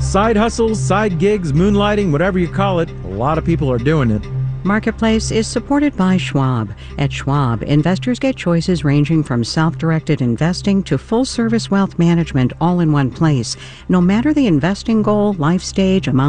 Side hustles, side gigs, moonlighting, whatever you call it, a lot of people are doing it. Marketplace is supported by Schwab. At Schwab, investors get choices ranging from self-directed investing to full-service wealth management all in one place. No matter the investing goal, life stage, amount